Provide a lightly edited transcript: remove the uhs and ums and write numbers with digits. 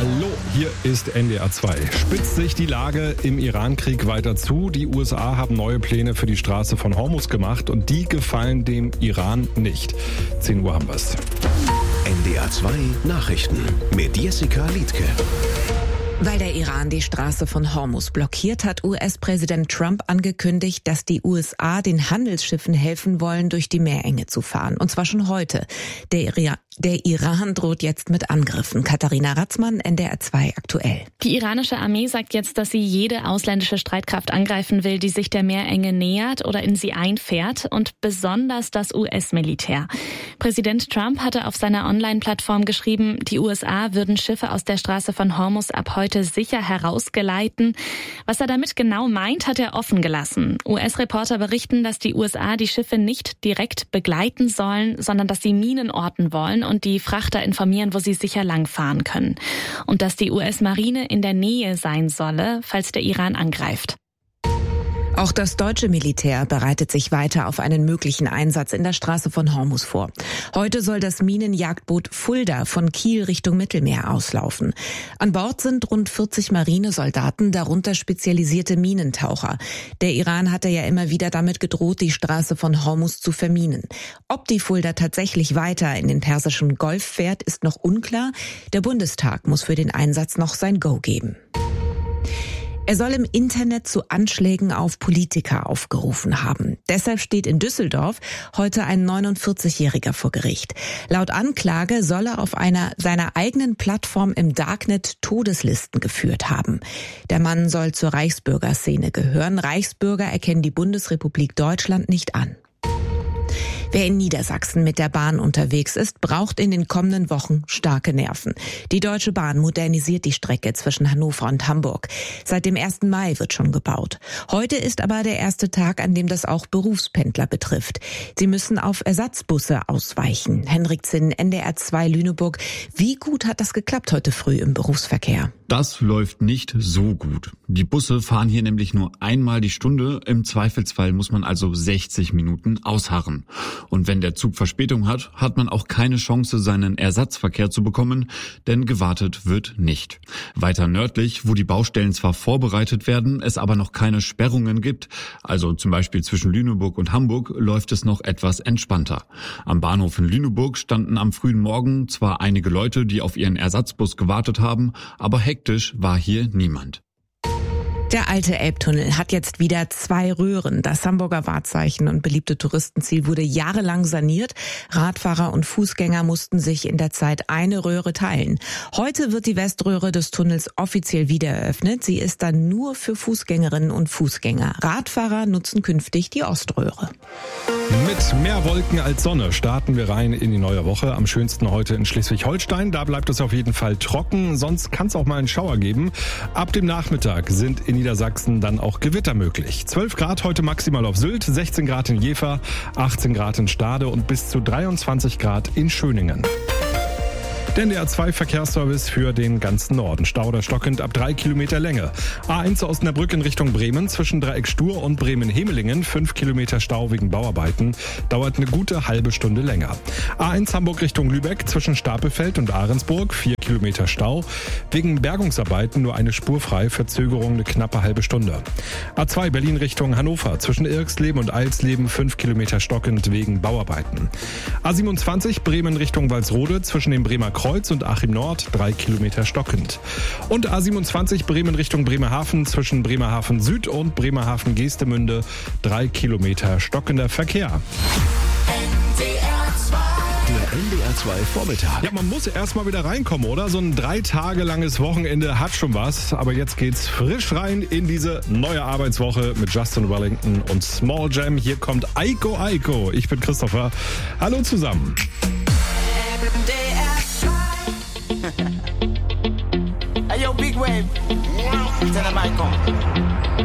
Hallo, hier ist NDR 2. Spitzt sich die Lage im Iran-Krieg weiter zu? Die USA haben neue Pläne für die Straße von Hormuz gemacht und die gefallen dem Iran nicht. 10 Uhr haben wir's. NDR 2 Nachrichten mit Jessica Liedtke. Weil der Iran die Straße von Hormuz blockiert, hat US-Präsident Trump angekündigt, dass die USA den Handelsschiffen helfen wollen, durch die Meerenge zu fahren. Und zwar schon heute. Der Iran droht jetzt mit Angriffen. Katharina Ratzmann, NDR 2 aktuell. Die iranische Armee sagt jetzt, dass sie jede ausländische Streitkraft angreifen will, die sich der Meerenge nähert oder in sie einfährt, und besonders das US-Militär. Präsident Trump hatte auf seiner Online-Plattform geschrieben, die USA würden Schiffe aus der Straße von Hormuz ab heute sicher herausgeleiten. Was er damit genau meint, hat er offen gelassen. US-Reporter berichten, dass die USA die Schiffe nicht direkt begleiten sollen, sondern dass sie Minen orten wollen und die Frachter informieren, wo sie sicher langfahren können. Und dass die US-Marine in der Nähe sein solle, falls der Iran angreift. Auch das deutsche Militär bereitet sich weiter auf einen möglichen Einsatz in der Straße von Hormuz vor. Heute soll das Minenjagdboot Fulda von Kiel Richtung Mittelmeer auslaufen. An Bord sind rund 40 Marinesoldaten, darunter spezialisierte Minentaucher. Der Iran hatte ja immer wieder damit gedroht, die Straße von Hormuz zu verminen. Ob die Fulda tatsächlich weiter in den Persischen Golf fährt, ist noch unklar. Der Bundestag muss für den Einsatz noch sein Go geben. Er soll im Internet zu Anschlägen auf Politiker aufgerufen haben. Deshalb steht in Düsseldorf heute ein 49-Jähriger vor Gericht. Laut Anklage soll er auf seiner eigenen Plattform im Darknet Todeslisten geführt haben. Der Mann soll zur Reichsbürgerszene gehören. Reichsbürger erkennen die Bundesrepublik Deutschland nicht an. Wer in Niedersachsen mit der Bahn unterwegs ist, braucht in den kommenden Wochen starke Nerven. Die Deutsche Bahn modernisiert die Strecke zwischen Hannover und Hamburg. Seit dem 1. Mai wird schon gebaut. Heute ist aber der erste Tag, an dem das auch Berufspendler betrifft. Sie müssen auf Ersatzbusse ausweichen. Henrik Zinn, NDR 2 Lüneburg. Wie gut hat das geklappt heute früh im Berufsverkehr? Das läuft nicht so gut. Die Busse fahren hier nämlich nur einmal die Stunde. Im Zweifelsfall muss man also 60 Minuten ausharren. Und wenn der Zug Verspätung hat, hat man auch keine Chance, seinen Ersatzverkehr zu bekommen, denn gewartet wird nicht. Weiter nördlich, wo die Baustellen zwar vorbereitet werden, es aber noch keine Sperrungen gibt, also zum Beispiel zwischen Lüneburg und Hamburg, läuft es noch etwas entspannter. Am Bahnhof in Lüneburg standen am frühen Morgen zwar einige Leute, die auf ihren Ersatzbus gewartet haben, aber hektisch war hier niemand. Der alte Elbtunnel hat jetzt wieder 2 Röhren. Das Hamburger Wahrzeichen und beliebte Touristenziel wurde jahrelang saniert. Radfahrer und Fußgänger mussten sich in der Zeit eine Röhre teilen. Heute wird die Weströhre des Tunnels offiziell wieder eröffnet. Sie ist dann nur für Fußgängerinnen und Fußgänger. Radfahrer nutzen künftig die Oströhre. Mit mehr Wolken als Sonne starten wir rein in die neue Woche. Am schönsten heute in Schleswig-Holstein. Da bleibt es auf jeden Fall trocken. Sonst kann es auch mal einen Schauer geben. Ab dem Nachmittag sind in Niedersachsen dann auch Gewitter möglich. 12 Grad heute maximal auf Sylt, 16 Grad in Jever, 18 Grad in Stade und bis zu 23 Grad in Schöningen. Der NDR 2 Verkehrsservice für den ganzen Norden. Stau oder stockend ab 3 Kilometer Länge. A1 Osnabrück in Richtung Bremen zwischen Dreieck Stur und Bremen-Hemelingen. 5 Kilometer Stau wegen Bauarbeiten. Dauert eine gute halbe Stunde länger. A1 Hamburg Richtung Lübeck zwischen Stapelfeld und Ahrensburg. 4 Kilometer Stau. Wegen Bergungsarbeiten nur eine Spur frei. Verzögerung eine knappe halbe Stunde. A2 Berlin Richtung Hannover zwischen Irksleben und Eilsleben. 5 Kilometer stockend wegen Bauarbeiten. A27 Bremen Richtung Walsrode zwischen dem Bremer Kreuz und Achim Nord 3 Kilometer stockend. Und A27 Bremen Richtung Bremerhaven zwischen Bremerhaven Süd und Bremerhaven Geestemünde 3 Kilometer stockender Verkehr. Der NDR 2 Vormittag. Ja, man muss erstmal wieder reinkommen, oder? So ein 3 Tage langes Wochenende hat schon was. Aber jetzt geht's frisch rein in diese neue Arbeitswoche mit Justin Wellington und Small Jam. Hier kommt Aiko Aiko. Ich bin Christopher. Hallo zusammen. Hey yo, big wave. Tell them I come.